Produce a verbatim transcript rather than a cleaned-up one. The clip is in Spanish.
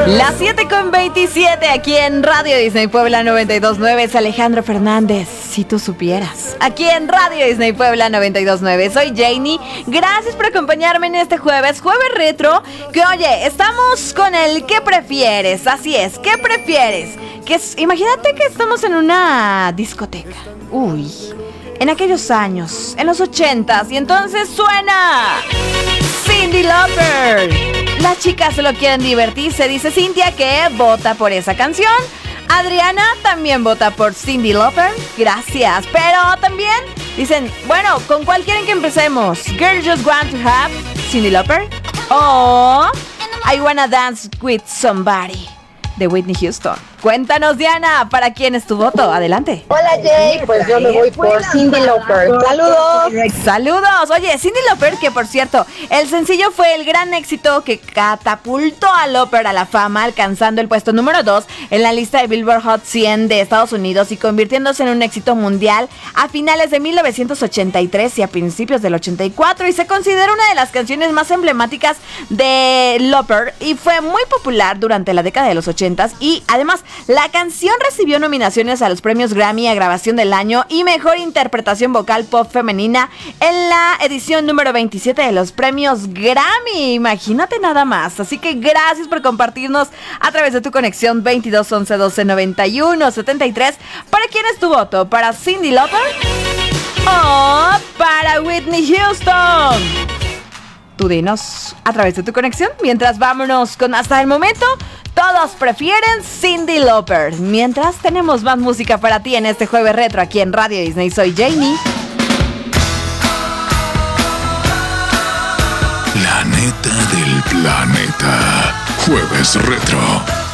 Las siete con veintisiete aquí en Radio Disney Puebla noventa y dos punto nueve es Alejandro Fernández, si tú supieras. Aquí en Radio Disney Puebla noventa y dos punto nueve soy Janie. Gracias por acompañarme en este jueves, jueves retro. Que oye, estamos con el ¿qué prefieres? Así es, ¿qué prefieres? Que es, imagínate que estamos en una discoteca. Uy, en aquellos años, en los ochentas, y entonces suena Cyndi Lauper. Las chicas solo quieren divertirse, dice Cintia, que vota por esa canción. Adriana también vota por Cyndi Lauper. Gracias. Pero también dicen, bueno, ¿con cuál quieren que empecemos? Girls Just Want to Have, Cyndi Lauper, o I Wanna Dance with Somebody, de Whitney Houston. Cuéntanos, Diana, ¿para quién es tu voto? Adelante. Hola, Jay, pues yo me voy por Cyndi Lauper. ¡Saludos! ¡Saludos! Oye, Cyndi Lauper, que por cierto, el sencillo fue el gran éxito que catapultó a Lauper a la fama, alcanzando el puesto número dos en la lista de Billboard Hot cien de Estados Unidos y convirtiéndose en un éxito mundial a finales de mil novecientos ochenta y tres y a principios del ochenta y cuatro, y se considera una de las canciones más emblemáticas de Lauper y fue muy popular durante la década de los ochentas. Y además, la canción recibió nominaciones a los premios Grammy a Grabación del Año y Mejor Interpretación Vocal Pop Femenina en la edición número veintisiete de los premios Grammy. Imagínate nada más. Así que gracias por compartirnos a través de tu conexión veintidós once doce noventa y uno setenta y tres. ¿Para quién es tu voto? ¿Para Cyndi Lauper o para Whitney Houston? Tú dinos a través de tu conexión. Mientras, vámonos con hasta el momento. Todos prefieren Cyndi Lauper. Mientras, tenemos más música para ti en este jueves retro aquí en Radio Disney. Soy Janie. La neta del planeta. Jueves retro.